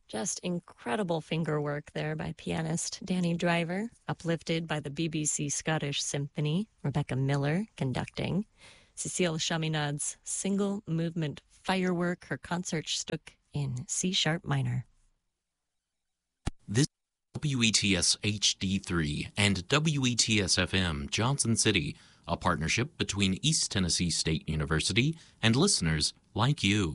Just incredible finger work there by pianist Danny Driver, uplifted by the BBC Scottish Symphony, Rebecca Miller conducting. Cecile Chaminade's single movement firework, her Concertstück in C-sharp minor. This WETS HD3 and WETS FM Johnson City, a partnership between East Tennessee State University and listeners like you.